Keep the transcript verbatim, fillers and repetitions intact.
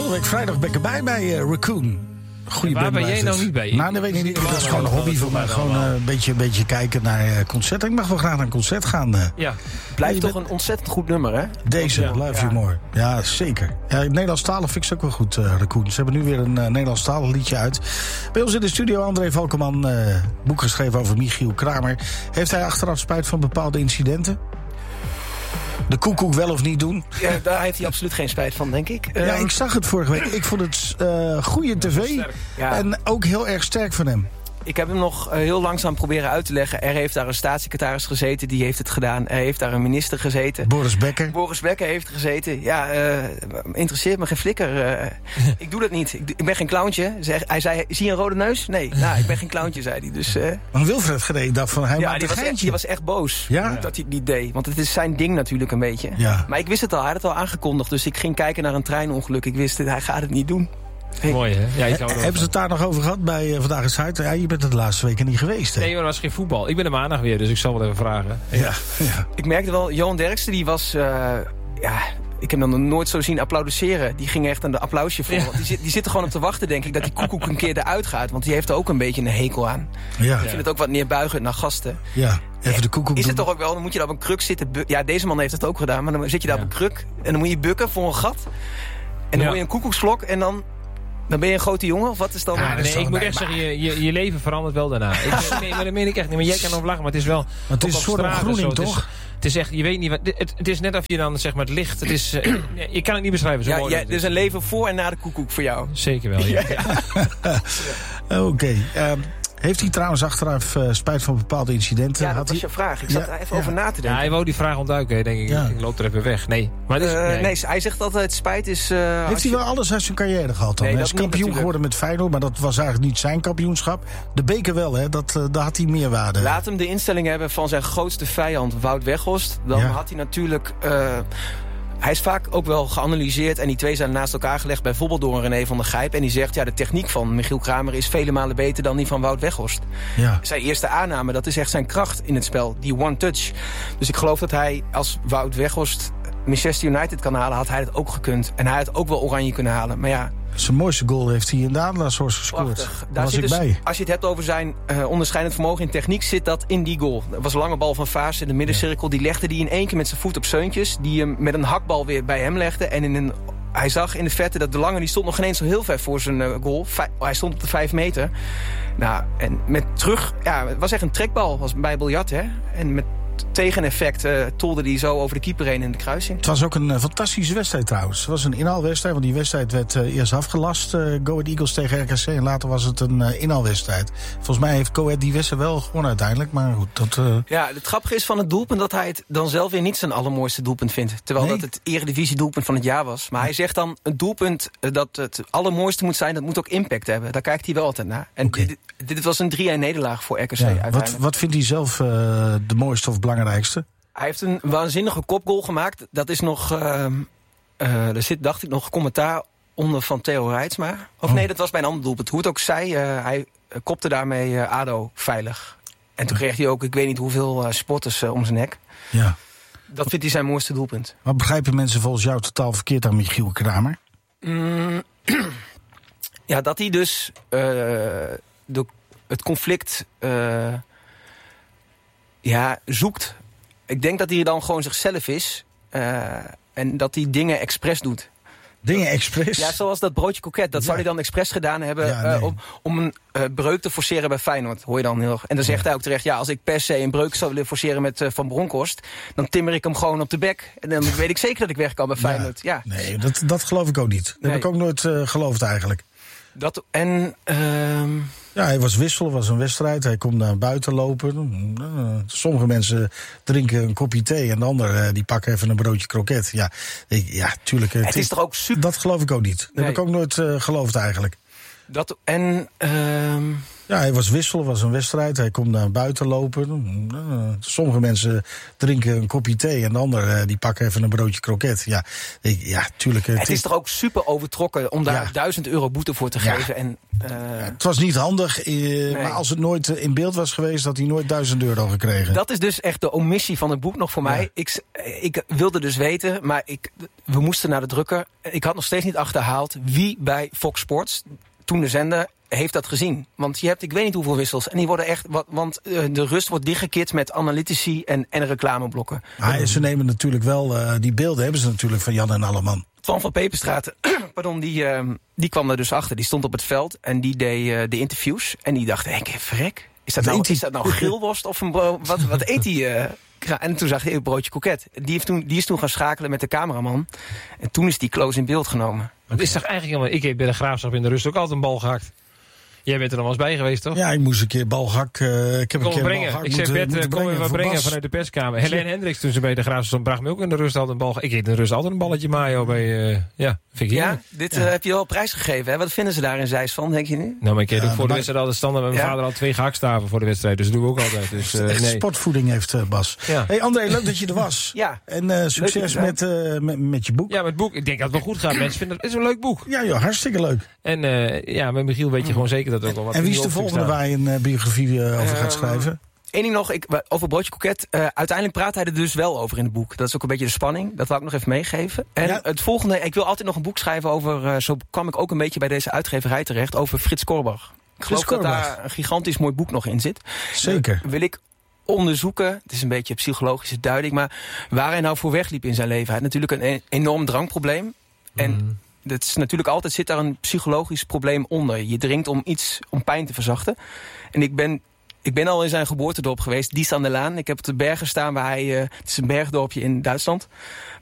volgende week vrijdag ben ik erbij bij uh, Raccoon. Goeie waar ben jij nou niet bij? Nou, dat weet ik niet. Dat is gewoon een hobby van mij. Gewoon uh, een beetje, beetje kijken naar uh, concerten. Ik mag wel graag naar een concert gaan. Uh. Ja, blijft toch bent... een ontzettend goed nummer, hè? Deze, ja. Live ja. Humor. Ja, zeker. Ja, Nederlandstalig vind ik ze ook wel goed, uh, Raccoon. Ze hebben nu weer een uh, Nederlandstalig liedje uit. Bij ons in de studio André Valkenman. Uh, boek geschreven over Michiel Kramer. Heeft hij achteraf spijt van bepaalde incidenten? De koekoek wel of niet doen? Ja, daar heeft hij absoluut geen spijt van, denk ik. Ja, ik zag het vorige week. Ik vond het uh, goede tv. Ja. En ook heel erg sterk van hem. Ik heb hem nog heel langzaam proberen uit te leggen. Er heeft daar een staatssecretaris gezeten, die heeft het gedaan. Er heeft daar een minister gezeten. Boris Becker. Boris Becker heeft gezeten. Ja, uh, interesseert me geen flikker. Uh, ik doe dat niet. Ik, ik ben geen clowntje. Hij zei, zie je een rode neus? Nee, nou, ik ben geen clowntje, zei hij. Dus, uh, maar Wilfred Gené dacht van, hij ja, maakt die een was, echt, die was echt boos ja? dat hij het niet deed. Want het is zijn ding natuurlijk een beetje. Ja. Maar ik wist het al, hij had het al aangekondigd. Dus ik ging kijken naar een treinongeluk. Ik wist het, hij gaat het niet doen. Hey. Mooi, hè? Ja, He, hebben ze het daar nog over gehad bij uh, Vandaag is het Zuid? Ja, je bent er de laatste weken niet geweest, hè? Nee, maar er was geen voetbal. Ik ben er maandag weer, dus ik zal wel even vragen. Ja, ja. Ik merkte wel, Johan Derksen, die was... Uh, ja, ik heb hem nog nooit zo zien applaudisseren. Die ging echt aan de applausje voor. Ja. Die, zit, die zit er gewoon op te wachten, denk ik, dat die koekoek een keer eruit gaat. Want die heeft er ook een beetje een hekel aan. Ja. Ik vind het ook wat neerbuigend naar gasten. Ja, even de koekoek Is het doen. toch ook wel, dan moet je daar op een kruk zitten. Ja, deze man heeft het ook gedaan, maar dan zit je daar ja. op een kruk. En dan moet je bukken voor een gat. En dan ja. hoor je een koekoeksklok en dan... Dan ben je een grote jongen, of wat is dan? Ja, nee, ik moet echt zeggen, je, je, je leven verandert wel daarna. Ik, nee, maar dat meen ik echt niet. Maar jij kan over lachen, maar het is wel... Maar het is een soort groening, toch? Het is, het is echt, je weet niet wat... Het, het is net of je dan, zeg maar, het licht... Het is, uh, je kan het niet beschrijven, zo ja, mooi. Ja, er is een leven voor en na de koekoek voor jou. Zeker wel, ja. ja, ja. Oké. Okay. Um, heeft hij trouwens achteraf uh, spijt van bepaalde incidenten? Ja, dat Had was hij... je vraag. Ik zat ja, er even ja. over na te denken. Ja, hij wou die vraag ontduiken, denk ik. Ja. Ik loop er even weg. Nee. Maar het is, uh, nee. nee, hij zegt altijd spijt is... Uh, heeft hij wel alles uit zijn carrière gehad dan? Nee, hij is kampioen geworden met Feyenoord, maar dat was eigenlijk niet zijn kampioenschap. De beker wel, hè? Dat, uh, daar had hij meerwaarde. Laat hem de instelling hebben van zijn grootste vijand, Wout Weghorst. Dan ja. had hij natuurlijk... Uh, Hij is vaak ook wel geanalyseerd en die twee zijn naast elkaar gelegd, bijvoorbeeld door een René van der Gijp. En die zegt, ja, de techniek van Michiel Kramer is vele malen beter dan die van Wout Weghorst. Ja. Zijn eerste aanname, dat is echt zijn kracht in het spel, die one touch. Dus ik geloof dat hij, als Wout Weghorst Manchester United kan halen, had hij het ook gekund. En hij had ook wel Oranje kunnen halen, maar ja... Zijn mooiste goal heeft hij in de Adelaarshorst gescoord. Prachtig. Daar Daar was zit ik dus, bij. als je het hebt over zijn uh, onderscheidend vermogen in techniek, zit dat in die goal. Dat was een lange bal van Vaas in de middencirkel. Ja. Die legde die in één keer met zijn voet op Seuntjes. Die hem met een hakbal weer bij hem legde. En in een, hij zag in de verte dat de Lange, die stond nog geen eens zo heel ver voor zijn uh, goal. Vij, hij stond op de vijf meter. Nou, en met terug... Ja, het was echt een trekbal. Was bij biljart, hè. En met tegeneffect uh, tolde hij zo over de keeper heen in de kruising. Het was ook een uh, fantastische wedstrijd trouwens. Het was een inhaalwedstrijd, want die wedstrijd werd uh, eerst afgelast. Uh, Go Ahead Eagles tegen R K C en later was het een uh, inhaalwedstrijd. Volgens mij heeft Go Ahead die wedstrijd wel gewonnen uiteindelijk, maar goed. Dat, uh... Ja, het grappige is van het doelpunt dat hij het dan zelf weer niet zijn allermooiste doelpunt vindt. Terwijl nee. dat het eredivisie doelpunt van het jaar was. Maar hij zegt dan, een doelpunt uh, dat het allermooiste moet zijn, dat moet ook impact hebben. Daar kijkt hij wel altijd naar. En okay. dit, dit was een drie-een nederlaag voor R K C. Ja, wat, wat vindt hij zelf uh, de mooiste of belangrijkste? Hij heeft een waanzinnige kopgoal gemaakt. Dat is nog... Uh, uh, er zit, dacht ik, nog commentaar onder van Theo Reitsma. Of oh. nee, dat was bij een ander doelpunt. Hoe het ook zij, uh, hij kopte daarmee uh, ADO veilig. En toen kreeg hij ook, ik weet niet hoeveel uh, spotters uh, om zijn nek. Ja. Dat vindt hij zijn mooiste doelpunt. Wat begrijpen mensen volgens jou totaal verkeerd aan Michiel Kramer? Mm, ja, dat hij dus uh, de, het conflict uh, ja, zoekt. Ik denk dat hij dan gewoon zichzelf is. Uh, en dat hij dingen expres doet. Dingen expres? Ja, zoals dat broodje koket. Dat ja. zou hij dan expres gedaan hebben ja, nee. uh, om, om een uh, breuk te forceren bij Feyenoord. Hoor je dan heel. En dan zegt ja. hij ook terecht, ja, als ik per se een breuk zou willen forceren met uh, Van Bronckhorst, dan timmer ik hem gewoon op de bek. En dan weet ik zeker dat ik weg kan bij Feyenoord. Ja. Ja. Nee, dat, dat geloof ik ook niet. Dat nee. heb ik ook nooit uh, geloofd eigenlijk. Dat, en... Uh, Ja, hij was wisselen, was een wedstrijd. Hij komt naar buiten lopen. Sommige mensen drinken een kopje thee en de anderen die pakken even een broodje kroket. Ja, ja tuurlijk. Het, het is toch ook super... Dat geloof ik ook niet. Dat nee. heb ik ook nooit uh, geloofd eigenlijk. Dat, en... Uh, Ja, hij was wisselen, was een wedstrijd. Hij komt naar buiten lopen. Sommige mensen drinken een kopje thee en de anderen die pakken even een broodje kroket. Ja, ik, ja tuurlijk. Het, het is toch ook super overtrokken om daar Ja. duizend euro boete voor te Ja. geven. En, uh, Het was niet handig, eh, Nee. maar als het nooit in beeld was geweest, had hij nooit duizend euro gekregen. Dat is dus echt de omissie van het boek nog voor mij. Ja. Ik, ik wilde dus weten, maar ik, we moesten naar de drukker. Ik had nog steeds niet achterhaald wie bij Fox Sports, toen de zender, heeft dat gezien. Want je hebt, ik weet niet hoeveel wissels. En die worden echt, wat- want uh, de rust wordt dichtgekit met analytici en, en reclameblokken. Maar ze nemen natuurlijk wel, uh, die beelden hebben ze natuurlijk van Jan en Alleman. Twan van Peperstraat, pardon, die, uh, die kwam er dus achter. Die stond op het veld en die deed uh, de interviews. En die dacht, hé, verrek, is dat, Wat nou, eet hij? is dat nou grillworst of een bro- wat, wat eet hij? Uh, en toen zag hij een broodje koket. Die, heeft toen, die is toen gaan schakelen met de cameraman. En toen is die close in beeld genomen. Het is toch eigenlijk helemaal... Ik heb bij de Graafschap in de rust ook altijd een bal gehakt. Jij bent er nog wel eens bij geweest, toch? Ja, ik moest een keer balgak. Uh, ik heb Kom een keer brengen. balgak Ik zeg, moeten, Bert, moeten kom brengen even wat voor brengen Bas. vanuit de perskamer. Helene Hendricks, toen ze bij de Graafschap bracht me ook in de rust altijd een bal. Ik eet in de rust altijd een balletje mayo bij... Uh, ja, vind ik Ja, heerlijk. dit Ja. Uh, heb je wel prijsgegeven. Hè? Wat vinden ze daar in Zeist van, denk je nu? Nou, maar ik eet Ja, ook voor de maar- wedstrijd altijd standaard met mijn Ja. vader al twee gehaktstaven voor de wedstrijd. Dus dat doen we ook altijd. Dus, uh, Echt nee. sportvoeding heeft uh, Bas. Ja. Hey André, leuk dat je er was. Ja. En uh, dat je succes er met, uh, met, met je boek. Ja, met het boek. Ik denk dat het wel goed gaat. Mensen vinden het is een leuk boek. Ja joh, hartstikke leuk. En uh, ja, met Michiel weet je gewoon zeker dat er ook wel wat En wie is in de die volgende hoofdstuk waar je een uh, biografie uh, over gaat Ehm, schrijven? Eén ding nog, ik, over Broodje Koket. Uh, uiteindelijk praat hij er dus wel over in het boek. Dat is ook een beetje de spanning. Dat wil ik nog even meegeven. En Ja. het volgende, ik wil altijd nog een boek schrijven over... Uh, zo kwam ik ook een beetje bij deze uitgeverij terecht, over Frits Korbach. Ik geloof dat Korbach. daar een gigantisch mooi boek nog in zit. Zeker. Uh, wil ik onderzoeken, het is een beetje psychologische duiding... maar waar hij nou voor wegliep in zijn leven. Hij had natuurlijk een e- enorm drankprobleem. En Mm. dat is natuurlijk altijd zit daar een psychologisch probleem onder. Je drinkt om iets, om pijn te verzachten. En ik ben... Ik ben al in zijn geboortedorp geweest, Dies aan de Laan. Ik heb op de bergen staan waar hij... Uh, het is een bergdorpje in Duitsland.